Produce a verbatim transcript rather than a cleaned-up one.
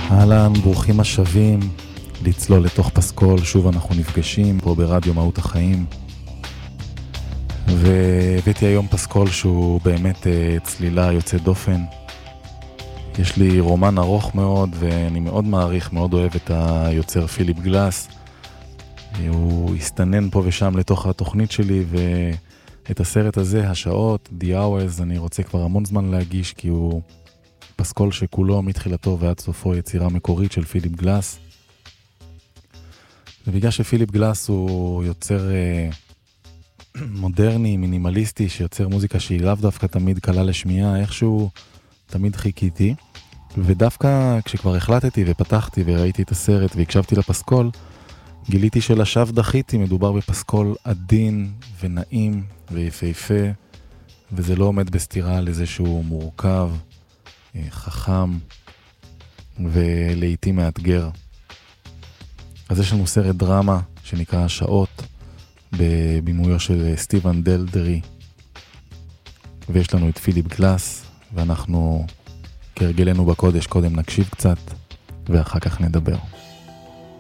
אהלן, ברוכים השבים לצלול לתוך פסקול. שוב אנחנו נפגשים פה ברדיו מהות החיים, והבאתי היום פסקול שהוא באמת צלילה יוצא דופן. יש לי רומן ארוך מאוד ואני מאוד מעריך, מאוד אוהב את היוצר פיליפ גלאס. הוא הסתנן פה ושם לתוך התוכנית שלי, ואת הסרט הזה, השעות, The Hours, אני רוצה כבר המון זמן להגיש, כי הוא פסקול שכולו מתחילתו ועד סופו יצירה מקורית של פיליפ גלאס. ובגלל שפיליפ גלאס הוא יוצר אה, מודרני, מינימליסטי, שיוצר מוזיקה שהיא לאו דווקא תמיד קלה לשמיעה, איכשהו תמיד חיכיתי. ודווקא כשכבר החלטתי ופתחתי וראיתי את הסרט והקשבתי לפסקול, גיליתי שלשווא דחיתי, מדובר בפסקול עדין ונעים ויפהפה, וזה לא עומד בסתירה לזה שהוא מורכב, חכם ולעיתים מאתגר. אז יש לנו סרט דרמה שנקרא השעות, בבימויו של סטיבן דלדרי, ויש לנו את פיליפ גלאס, ואנחנו כרגלנו בקודש קודם נקשיב קצת ואחר כך נדבר.